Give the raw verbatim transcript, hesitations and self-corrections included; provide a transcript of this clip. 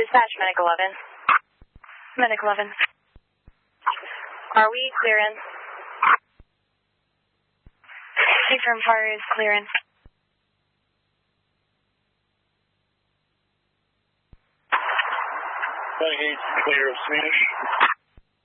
Dispatch, Medic eleven. Medic eleven. Are we clear in? Confirm fire is clear in. Renegade, clear of Spanish.